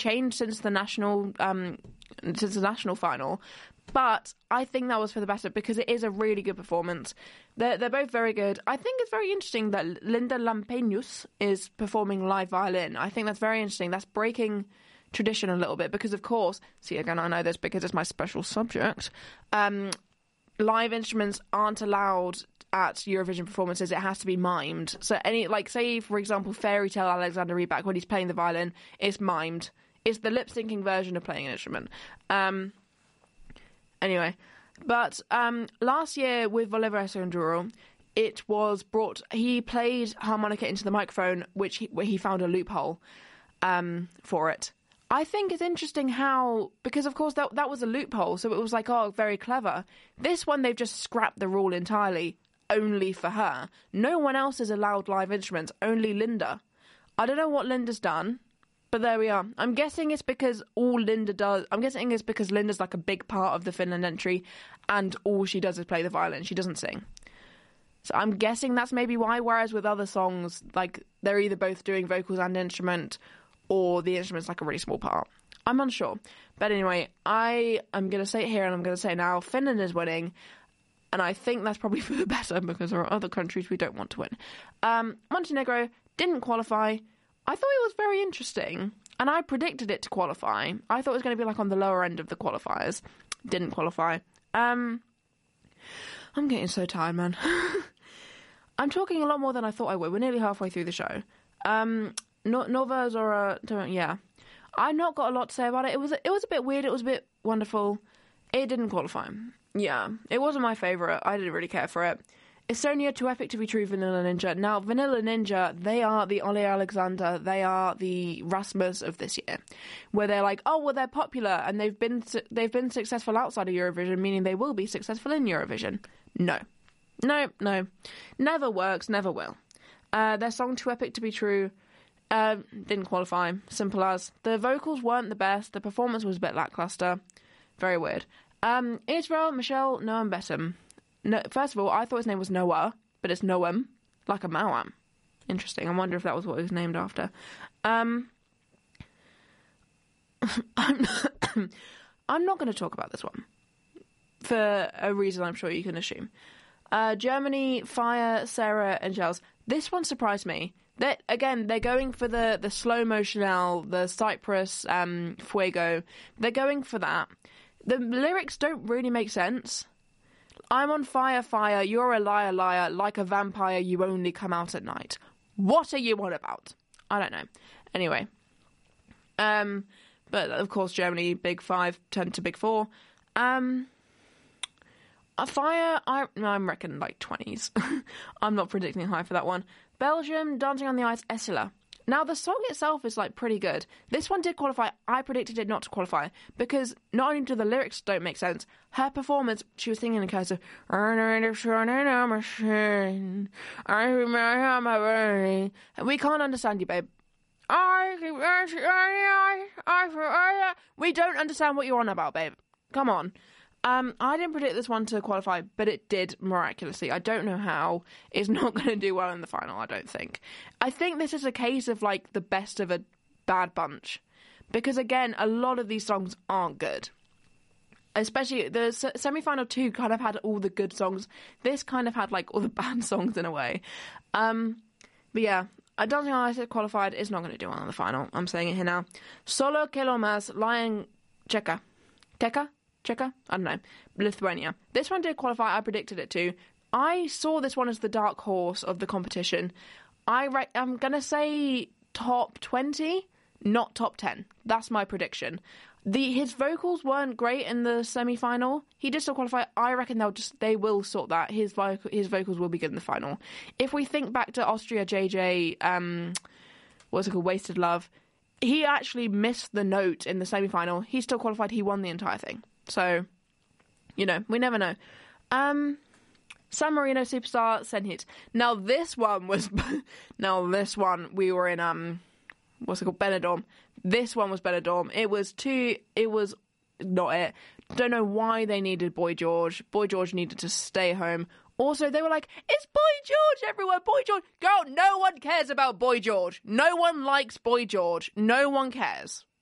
changed since the national final. But I think that was for the better because it is a really good performance. They're both very good. I think it's very interesting that Linda Lampeñus is performing live violin. I think that's very interesting. That's breaking tradition a little bit because, of course, see, again, I know this because it's my special subject. Live instruments aren't allowed at Eurovision performances. It has to be mimed. So say, for example, Fairy Tale Alexander Rybak, when he's playing the violin, it's mimed. It's the lip-syncing version of playing an instrument. Anyway, but last year with Voleva Esconduro, it was brought. He played harmonica into the microphone, where he found a loophole for it. I think it's interesting how, because of course that was a loophole, so it was like, oh, very clever. This one they've just scrapped the rule entirely, only for her. No one else is allowed live instruments, only Linda. I don't know what Linda's done. But there we are. I'm guessing it's because Linda's like a big part of the Finland entry and all she does is play the violin. She doesn't sing. So I'm guessing that's maybe why, whereas with other songs, like, they're either both doing vocals and instrument or the instrument's like a really small part. I'm unsure. But anyway, I am going to say it here and I'm going to say it now. Finland is winning. And I think that's probably for the better because there are other countries we don't want to win. Montenegro didn't qualify. I thought it was very interesting, and I predicted it to qualify. I thought it was going to be like on the lower end of the qualifiers. Didn't qualify. I'm getting so tired, man. I'm talking a lot more than I thought I would. We're nearly halfway through the show. Nova Zora, yeah. I've not got a lot to say about it. It was a bit weird. It was a bit wonderful. It didn't qualify. Yeah, it wasn't my favourite. I didn't really care for it. Estonia, Too Epic to Be True, Vanilla Ninja. Now, Vanilla Ninja, they are the Ole Alexander, they are the Rasmus of this year, where they're like, oh, well, they're popular, and they've been successful outside of Eurovision, meaning they will be successful in Eurovision. No. Never works, never will. Their song, Too Epic to Be True, didn't qualify. Simple as. The vocals weren't the best, the performance was a bit lackluster. Very weird. Israel, Michelle, Noam Betum. No, first of all, I thought his name was Noah, but it's Noam, like a Mawam. Interesting. I wonder if that was what he was named after. I'm not going to talk about this one for a reason I'm sure you can assume. Germany, Fire, Sarah, and Gels. This one surprised me. They're going for the slow motion, the Cyprus Fuego. They're going for that. The lyrics don't really make sense. I'm on fire, fire, you're a liar, liar, like a vampire, you only come out at night. What are you on about? I don't know. Anyway. But, of course, Germany, Big Five, turned to Big Four. Fire, I'm reckoning like 20s. I'm not predicting high for that one. Belgium, Dancing on the Ice, Essela. Now, the song itself is, like, pretty good. This one did qualify. I predicted it not to qualify because not only do the lyrics don't make sense, her performance, she was singing in a kind of, we can't understand you, babe. We don't understand what you're on about, babe. Come on. I didn't predict this one to qualify, but it did miraculously. I don't know how. It's not going to do well in the final, I don't think. I think this is a case of, like, the best of a bad bunch. Because, again, a lot of these songs aren't good. Especially the semi-final 2 kind of had all the good songs. This kind of had, like, all the bad songs in a way. But, yeah, I don't think I said qualified. It's not going to do well in the final. I'm saying it here now. Solo que lo más, Lion Czeka. Czeka? I don't know. Lithuania. This one did qualify. I predicted it too. I saw this one as the dark horse of the competition. I'm going to say top 20, not top 10. That's my prediction. His vocals weren't great in the semi-final. He did still qualify. I reckon they will sort that. His vocals will be good in the final. If we think back to Austria JJ, what's it called? Wasted Love. He actually missed the note in the semi-final. He still qualified. He won the entire thing. So, you know, we never know. San Marino Superstar, Senhit. Now this one we were in, what's it called? Benidorm. This one was Benidorm. It was not it. Don't know why they needed Boy George. Boy George needed to stay home. Also, they were like, it's Boy George everywhere, Boy George. Girl, no one cares about Boy George. No one likes Boy George. No one cares.